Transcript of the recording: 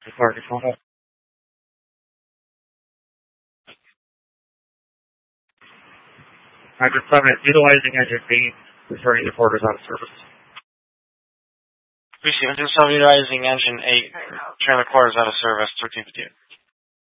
Department Control. Hydro 7, utilizing engine B, returning to quarters out of service. Receive engine 7, utilizing engine 8, returning to quarters out of service, 1358.